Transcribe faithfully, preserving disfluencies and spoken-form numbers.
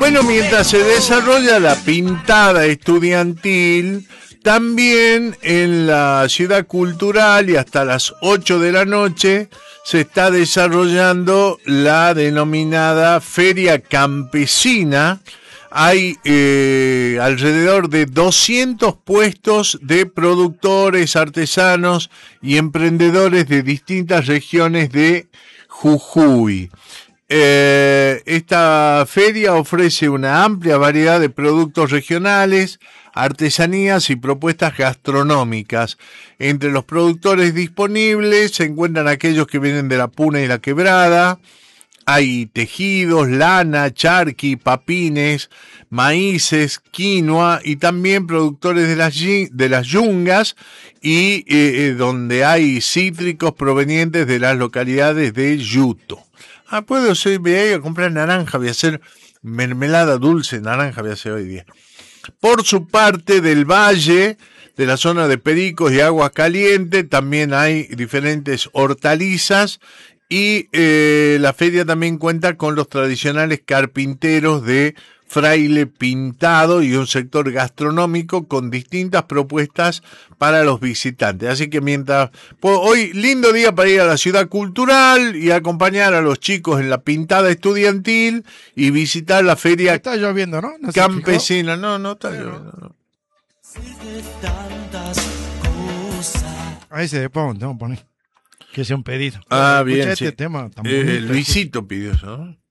Bueno, mientras se desarrolla la pintada estudiantil, también en la Ciudad Cultural y hasta las ocho de la noche se está desarrollando la denominada Feria Campesina. Hay eh, alrededor de doscientos puestos de productores, artesanos y emprendedores de distintas regiones de Jujuy. Eh, esta feria ofrece una amplia variedad de productos regionales, artesanías y propuestas gastronómicas. Entre los productores disponibles se encuentran aquellos que vienen de la Puna y la Quebrada. Hay tejidos, lana, charqui, papines, maíces, quinoa y también productores de las, de las yungas y eh, donde hay cítricos provenientes de las localidades de Yuto. Ah, puedo ser, voy a ir a comprar naranja, voy a hacer mermelada dulce, naranja voy a hacer hoy día. Por su parte, del valle, de la zona de Pericos y Aguas Calientes, también hay diferentes hortalizas y eh, la feria también cuenta con los tradicionales carpinteros de Fraile Pintado y un sector gastronómico con distintas propuestas para los visitantes. Así que mientras, pues, hoy lindo día para ir a la Ciudad Cultural y acompañar a los chicos en la pintada estudiantil y visitar la feria. Está lloviendo, ¿no? ¿No campesina. No, no está Pero... lloviendo. No. Ahí se después vamos a poner que sea un pedido. Ah, bien, este sí. tema Eh, Luisito pidió eso, ¿no?